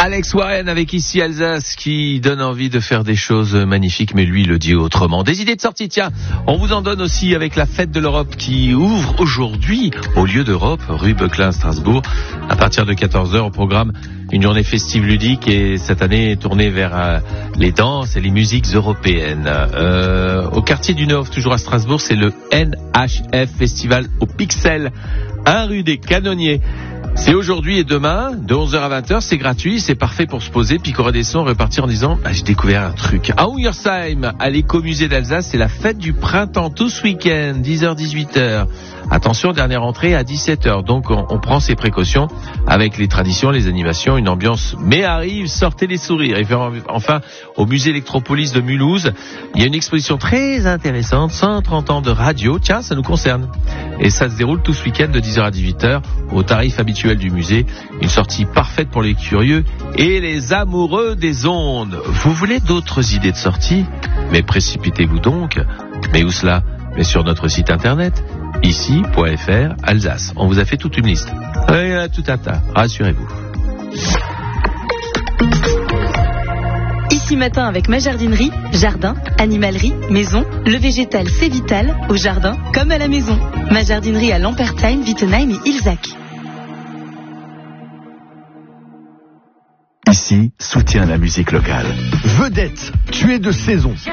Alex Warren avec Ici Alsace qui donne envie de faire des choses magnifiques, mais lui le dit autrement. Des idées de sortie, tiens, on vous en donne aussi avec la fête de l'Europe qui ouvre aujourd'hui au lieu d'Europe, rue Beuclin, Strasbourg. À partir de 14h au programme, une journée festive ludique et cette année tournée vers les danses et les musiques européennes. Au quartier du Nord, toujours à Strasbourg, c'est le NHF Festival au Pixel, 1 rue des Canonniers. C'est aujourd'hui et demain, de 11h à 20h, c'est gratuit, c'est parfait pour se poser, picorer des sons, repartir en disant j'ai découvert un truc. À Ungersheim, à l'écomusée d'Alsace, c'est la fête du printemps tout ce week-end, 10h-18h. Attention, dernière entrée à 17h, donc on prend ses précautions avec les traditions, les animations, une ambiance. Mais arrive, sortez les sourires. Et enfin, au musée Electropolis de Mulhouse, il y a une exposition très intéressante, 130 ans de radio, tiens, ça nous concerne. Et ça se déroule tout ce week-end de 10h à 18h, au tarif habituel du musée. Une sortie parfaite pour les curieux et les amoureux des ondes. Vous voulez d'autres idées de sortie? Mais précipitez-vous donc. Mais où cela? Mais sur notre site internet, ici.fr Alsace. On vous a fait toute une liste. Il y en a tout un tas, rassurez-vous. Ici matin avec ma jardinerie, jardin, animalerie, maison, le végétal c'est vital, au jardin comme à la maison. Ma jardinerie à Lampertheim, Wittenheim et Ilzach. Ici, soutient la musique locale. Vedette, tu es de saison.